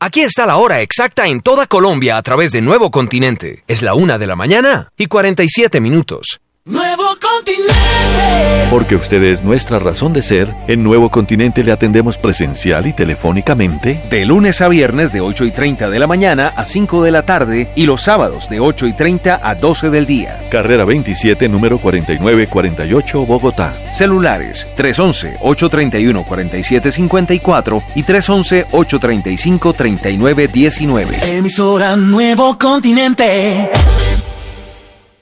Aquí está la hora exacta en toda Colombia a través de Nuevo Continente. Es la 1:47 a.m. Nuevo Continente. Porque usted es nuestra razón de ser, en Nuevo Continente le atendemos presencial y telefónicamente de lunes a viernes de 8:30 de la mañana a 5 de la tarde y los sábados de 8:30 a 12 del día. Carrera 27, número 4948, Bogotá. Celulares 311-831-4754 y 311-835-3919. Emisora Nuevo Continente.